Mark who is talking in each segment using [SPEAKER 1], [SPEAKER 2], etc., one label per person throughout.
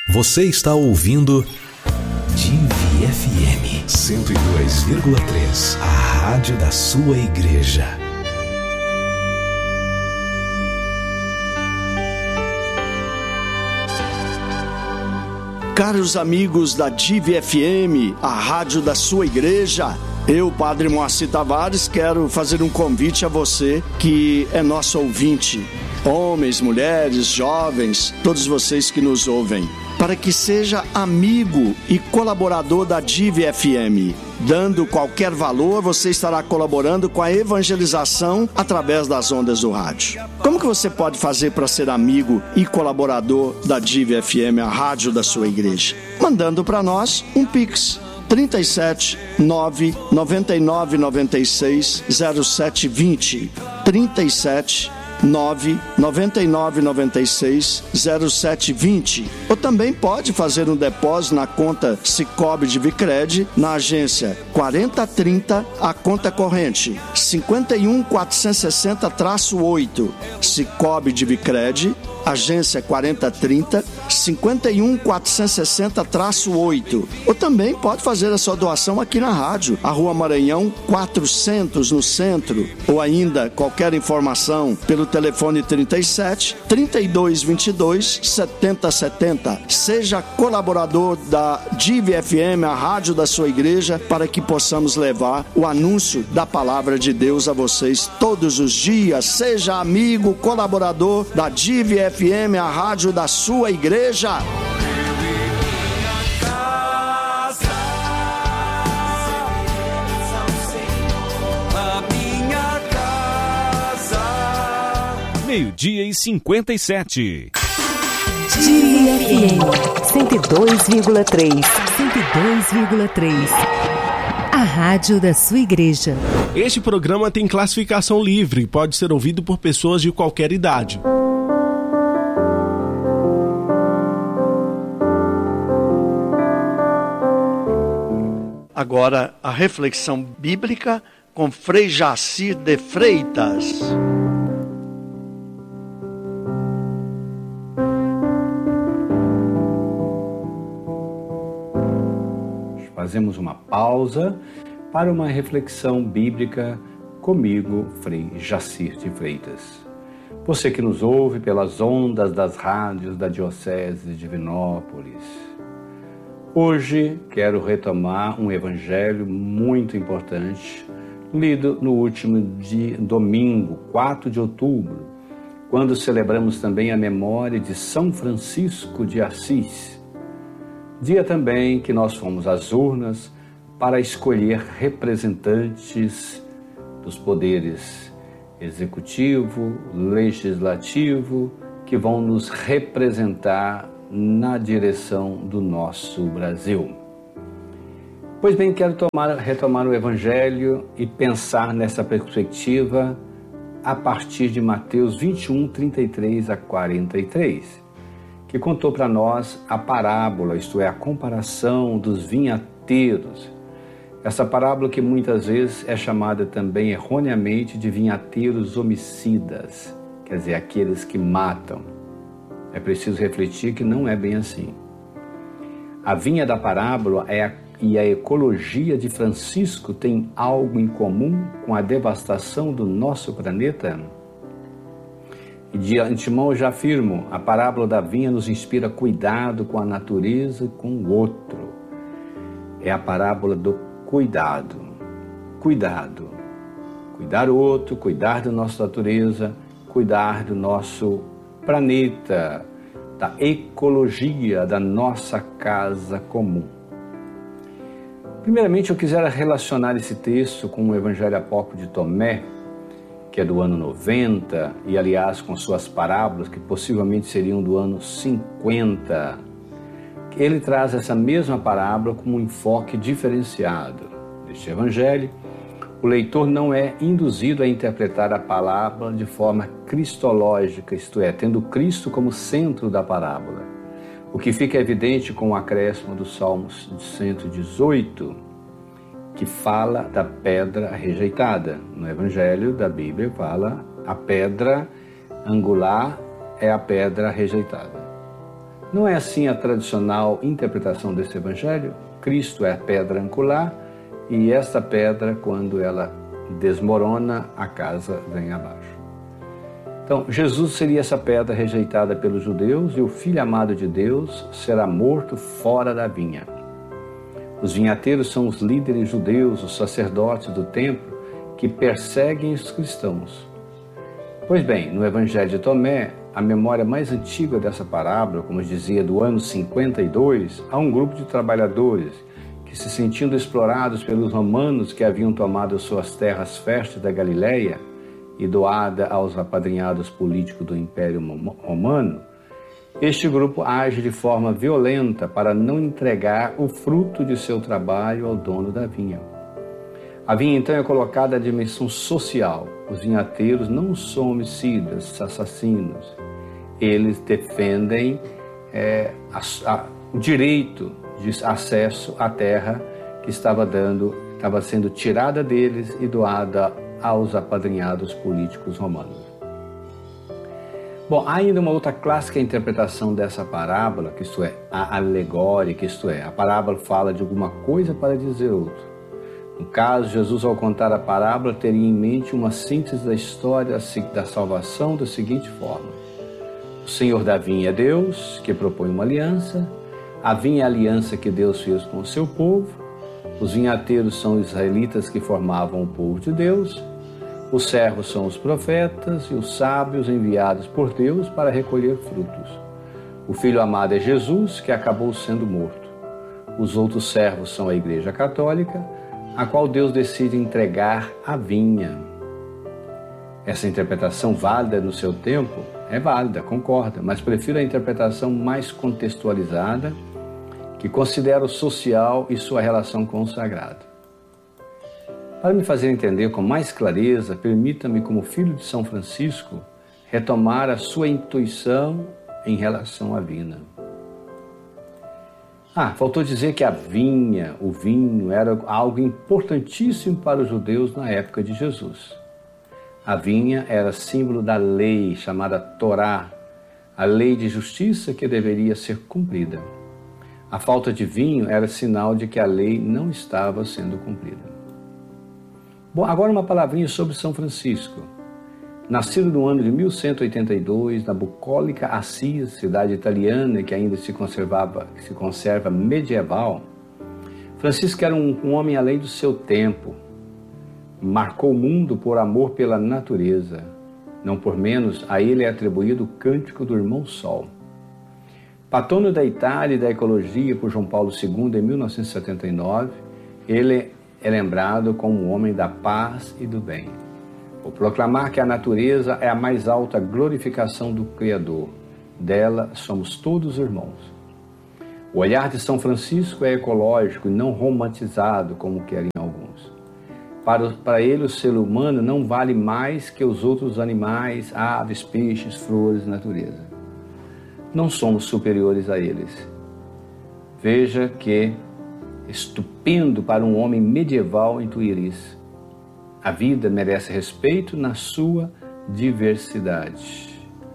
[SPEAKER 1] Você está ouvindo Divi FM 102,3, a rádio da sua igreja.
[SPEAKER 2] Caros amigos da Divi FM, a rádio da sua igreja, eu, Padre Moacir Tavares, quero fazer um convite a você que é nosso ouvinte, homens, mulheres, jovens, todos vocês que nos ouvem, para que seja amigo e colaborador da Divi FM. Dando qualquer valor, você estará colaborando com a evangelização através das ondas do rádio. Como que você pode fazer para ser amigo e colaborador da Divi FM, a rádio da sua igreja? Mandando para nós um Pix. 37 9 99 96 07 20 37 9 99 96 07 20. Ou também pode fazer um depósito na conta Sicoob de Vicred, na agência 4030, a conta corrente 51.460-8, Sicoob de Vicred, agência 4030, 51.460-8. Ou também pode fazer a sua doação aqui na rádio, a Rua Maranhão 400, no centro. Ou ainda qualquer informação pelo telefone 37 32 22 70 70. Seja colaborador da Divi FM, a rádio da sua igreja, para que possamos levar o anúncio da palavra de Deus a vocês todos os dias. Seja amigo, colaborador da Divi FM, a rádio da sua igreja.
[SPEAKER 1] Meio-dia e 57.
[SPEAKER 3] Divi FM 102,3. 102,3. A rádio da sua igreja.
[SPEAKER 4] Este programa tem classificação livre e pode ser ouvido por pessoas de qualquer idade.
[SPEAKER 2] Agora, a reflexão bíblica com Frei Jacir de Freitas.
[SPEAKER 5] Fazemos uma pausa para uma reflexão bíblica comigo, Frei Jacir de Freitas. Você que nos ouve pelas ondas das rádios da Diocese de Divinópolis. Hoje quero retomar um evangelho muito importante, lido no último domingo, 4 de outubro, quando celebramos também a memória de São Francisco de Assis. Dia também que nós fomos às urnas para escolher representantes dos poderes executivo, legislativo, que vão nos representar na direção do nosso Brasil. Pois bem, quero retomar o Evangelho e pensar nessa perspectiva a partir de Mateus 21, 33 a 43, que contou para nós a parábola, isto é, a comparação dos vinhateiros. Essa parábola que muitas vezes é chamada também erroneamente de vinhateiros homicidas, quer dizer, aqueles que matam. É preciso refletir que não é bem assim. A vinha da parábola e a ecologia de Francisco têm algo em comum com a devastação do nosso planeta? E de antemão eu já afirmo, a parábola da vinha nos inspira cuidado com a natureza e com o outro. É a parábola do cuidado. Cuidado. Cuidar o outro, cuidar da nossa natureza, cuidar do nosso planeta, da ecologia da nossa casa comum. Primeiramente, eu quisera relacionar esse texto com o Evangelho Apócrifo de Tomé, que é do ano 90, e aliás com suas parábolas, que possivelmente seriam do ano 50. Ele traz essa mesma parábola com um enfoque diferenciado. Neste Evangelho, o leitor não é induzido a interpretar a parábola de forma cristológica, isto é, tendo Cristo como centro da parábola. O que fica evidente com o acréscimo do Salmos 118, que fala da pedra rejeitada. No Evangelho da Bíblia fala a pedra angular é a pedra rejeitada. Não é assim a tradicional interpretação desse evangelho? Cristo é a pedra angular e esta pedra, quando ela desmorona, a casa vem abaixo. Então, Jesus seria essa pedra rejeitada pelos judeus e o Filho amado de Deus será morto fora da vinha. Os vinhateiros são os líderes judeus, os sacerdotes do templo, que perseguem os cristãos. Pois bem, no Evangelho de Tomé, a memória mais antiga dessa parábola, como dizia, do ano 52, há um grupo de trabalhadores que, se sentindo explorados pelos romanos que haviam tomado suas terras férteis da Galileia e doada aos apadrinhados políticos do Império Romano, este grupo age de forma violenta para não entregar o fruto de seu trabalho ao dono da vinha. A vinha então é colocada à dimensão social. Os vinhateiros não são homicidas, assassinos. Eles defendem o direito de acesso à terra que estava sendo tirada deles e doada aos apadrinhados políticos romanos. Bom, há ainda uma outra clássica interpretação dessa parábola, que isto é, a alegórica, isto é, a parábola fala de alguma coisa para dizer outra. No caso, Jesus, ao contar a parábola, teria em mente uma síntese da história da salvação da seguinte forma: o Senhor da vinha é Deus, que propõe uma aliança, a vinha é a aliança que Deus fez com o seu povo, os vinhateiros são os israelitas que formavam o povo de Deus, os servos são os profetas e os sábios enviados por Deus para recolher frutos. O Filho amado é Jesus, que acabou sendo morto. Os outros servos são a Igreja Católica, a qual Deus decide entregar a vinha. Essa interpretação válida no seu tempo é válida, concorda, mas prefiro a interpretação mais contextualizada, que considera o social e sua relação com o sagrado. Para me fazer entender com mais clareza, permita-me, como filho de São Francisco, retomar a sua intuição em relação à vinha. Faltou dizer que a vinha, o vinho, era algo importantíssimo para os judeus na época de Jesus. A vinha era símbolo da lei, chamada Torá, a lei de justiça que deveria ser cumprida. A falta de vinho era sinal de que a lei não estava sendo cumprida. Bom, agora uma palavrinha sobre São Francisco. Nascido no ano de 1182, na bucólica Assis, cidade italiana que ainda se conserva medieval, Francisco era um homem além do seu tempo. Marcou o mundo por amor pela natureza. Não por menos, a ele é atribuído o Cântico do Irmão Sol. Patrono da Itália e da ecologia por João Paulo II em 1979, ele é lembrado como um homem da paz e do bem. Por proclamar que a natureza é a mais alta glorificação do Criador. Dela somos todos irmãos. O olhar de São Francisco é ecológico e não romantizado, como querem alguns. Para ele, o ser humano não vale mais que os outros animais, aves, peixes, flores, natureza. Não somos superiores a eles. Veja que estupendo para um homem medieval intuir isso. A vida merece respeito na sua diversidade.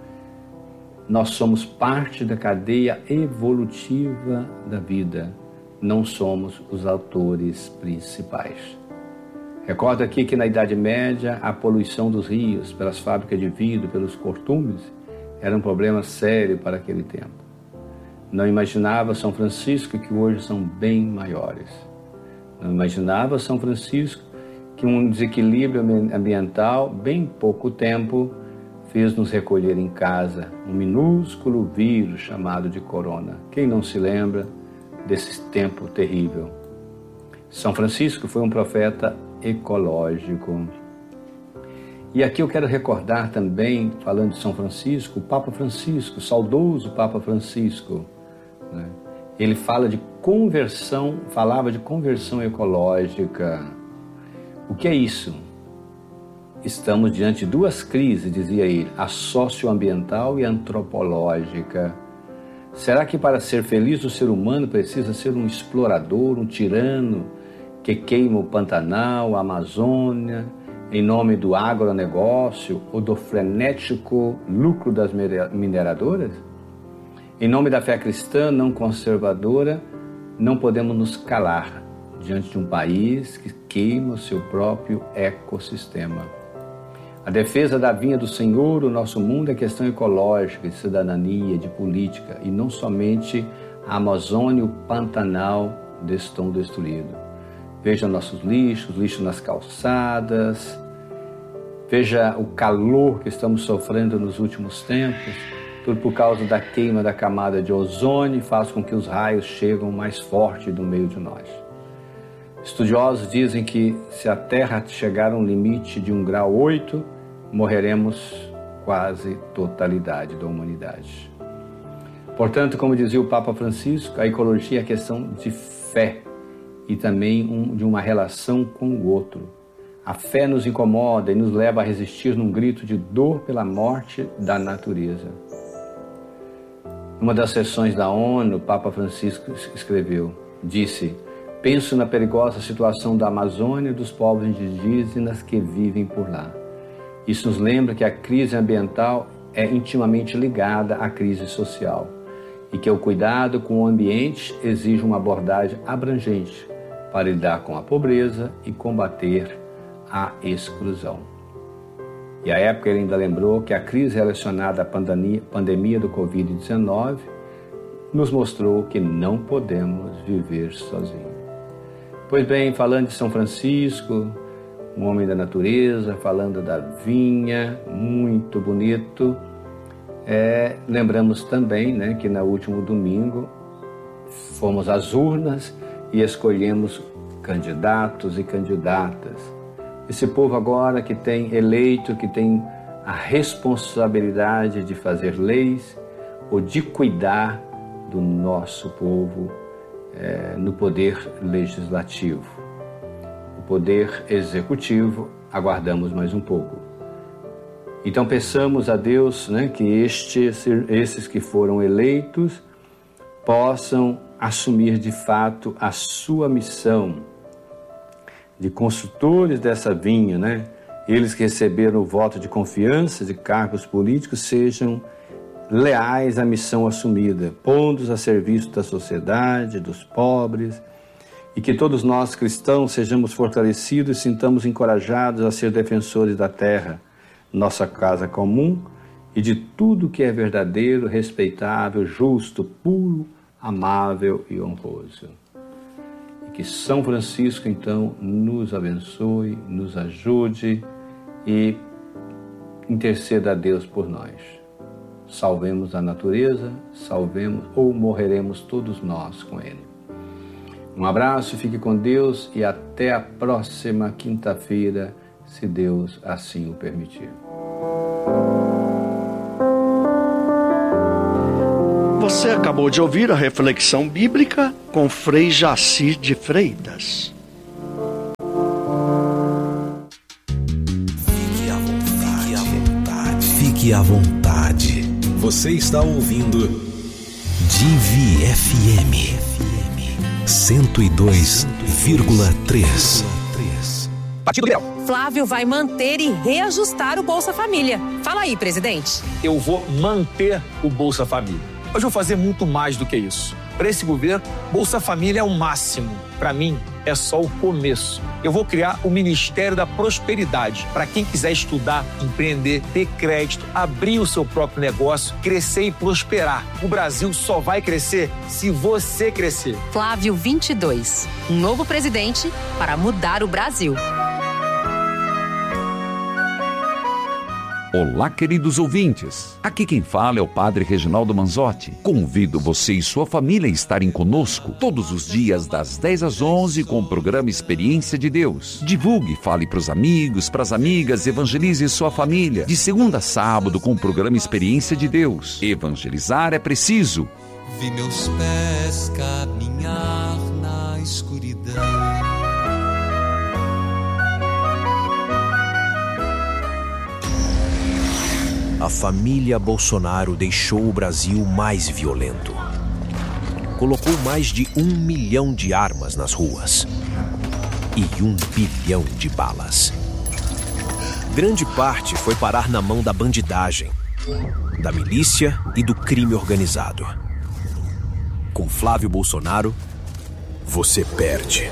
[SPEAKER 5] Nós somos parte da cadeia evolutiva da vida. Não somos os autores principais. Recordo aqui que na Idade Média, a poluição dos rios pelas fábricas de vidro, pelos cortumes, era um problema sério para aquele tempo. Não imaginava São Francisco que hoje são bem maiores. Não imaginava São Francisco que um desequilíbrio ambiental, bem pouco tempo, fez nos recolher em casa um minúsculo vírus chamado de corona. Quem não se lembra desse tempo terrível? São Francisco foi um profeta ecológico. E aqui eu quero recordar também, falando de São Francisco, o Papa Francisco, o saudoso Papa Francisco, né? Ele falava de conversão ecológica. O que é isso? Estamos diante de duas crises, dizia ele, a socioambiental e a antropológica. Será que para ser feliz o ser humano precisa ser um explorador, um tirano, que queima o Pantanal, a Amazônia, em nome do agronegócio ou do frenético lucro das mineradoras? Em nome da fé cristã não conservadora, não podemos nos calar diante de um país que queima o seu próprio ecossistema. A defesa da vinha do Senhor, o nosso mundo, é questão ecológica, de cidadania, de política, e não somente a Amazônia e o Pantanal estão destruídos. Veja nossos lixos, lixo nas calçadas, veja o calor que estamos sofrendo nos últimos tempos, tudo por causa da queima da camada de ozônio e faz com que os raios cheguem mais forte do meio de nós. Estudiosos dizem que se a Terra chegar a um limite de 1,8 graus, morreremos quase totalidade da humanidade. Portanto, como dizia o Papa Francisco, a ecologia é questão de fé e também de uma relação com o outro. A fé nos incomoda e nos leva a resistir num grito de dor pela morte da natureza. Numa das sessões da ONU, o Papa Francisco disse: penso na perigosa situação da Amazônia e dos povos indígenas que vivem por lá. Isso nos lembra que a crise ambiental é intimamente ligada à crise social e que o cuidado com o ambiente exige uma abordagem abrangente para lidar com a pobreza e combater a exclusão. E à época ele ainda lembrou que a crise relacionada à pandemia do Covid-19 nos mostrou que não podemos viver sozinhos. Pois bem, falando de São Francisco, um homem da natureza, falando da vinha, muito bonito, lembramos também, que no último domingo fomos às urnas e escolhemos candidatos e candidatas. Esse povo agora que tem eleito, que tem a responsabilidade de fazer leis ou de cuidar do nosso povo no poder legislativo. O poder executivo, aguardamos mais um pouco. Então peçamos a Deus que esses que foram eleitos possam assumir de fato a sua missão de consultores dessa vinha, Eles que receberam o voto de confiança de cargos políticos sejam leais à missão assumida, pondo-os a serviço da sociedade, dos pobres, e que todos nós cristãos sejamos fortalecidos e sintamos encorajados a ser defensores da terra, nossa casa comum, e de tudo que é verdadeiro, respeitável, justo, puro, amável e honroso. E que São Francisco, então, nos abençoe, nos ajude e interceda a Deus por nós. Salvemos a natureza, salvemos ou morreremos todos nós com Ele. Um abraço, fique com Deus e até a próxima quinta-feira, se Deus assim o permitir.
[SPEAKER 2] Você acabou de ouvir a reflexão bíblica com Frei Jacir de Freitas.
[SPEAKER 1] Fique à vontade. Você está ouvindo Divi FM 102,3.
[SPEAKER 6] Partido Liberal.
[SPEAKER 7] Flávio vai manter e reajustar o Bolsa Família. Fala aí, presidente.
[SPEAKER 6] Eu vou manter o Bolsa Família. Mas vou fazer muito mais do que isso. Para esse governo, Bolsa Família é o máximo. Para mim, é só o começo. Eu vou criar o Ministério da Prosperidade para quem quiser estudar, empreender, ter crédito, abrir o seu próprio negócio, crescer e prosperar. O Brasil só vai crescer se você crescer.
[SPEAKER 7] Flávio 22, um novo presidente para mudar o Brasil.
[SPEAKER 8] Olá, queridos ouvintes. Aqui quem fala é o Padre Reginaldo Manzotti. Convido você e sua família a estarem conosco todos os dias das 10 às 11 com o programa Experiência de Deus. Divulgue, fale para os amigos, para as amigas, evangelize sua família. De segunda a sábado com o programa Experiência de Deus. Evangelizar é preciso.
[SPEAKER 9] Vi meus pés caminhar na escuridão.
[SPEAKER 10] A família Bolsonaro deixou o Brasil mais violento. Colocou mais de 1 milhão de armas nas ruas e 1 bilhão de balas. Grande parte foi parar na mão da bandidagem, da milícia e do crime organizado. Com Flávio Bolsonaro, você perde.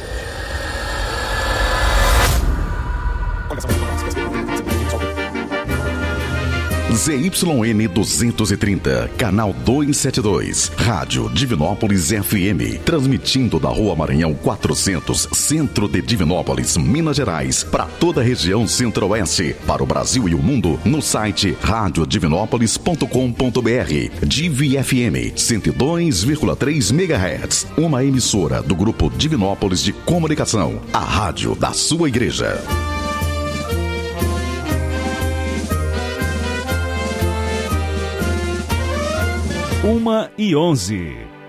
[SPEAKER 11] ZYN 230, canal 272, Rádio Divinópolis FM, transmitindo da Rua Maranhão 400, centro de Divinópolis, Minas Gerais, para toda a região centro-oeste, para o Brasil e o mundo, no site radiodivinópolis.com.br. Divi FM 102,3 MHz, uma emissora do Grupo Divinópolis de Comunicação, a rádio da sua igreja.
[SPEAKER 12] 1h11.